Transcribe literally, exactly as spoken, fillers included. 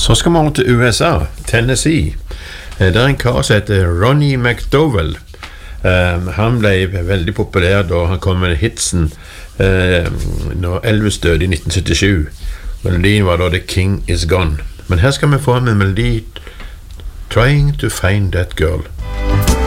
Så skal vi over til U S A, Tennessee. Det er en kar som heter Ronnie McDowell. Um, han ble veldig populær da han kom med hitsen uh, når Elvis døde i nitten syttisju. Melodien var da The King Is Gone. Men her skal vi få en melodi Trying to Find That Girl.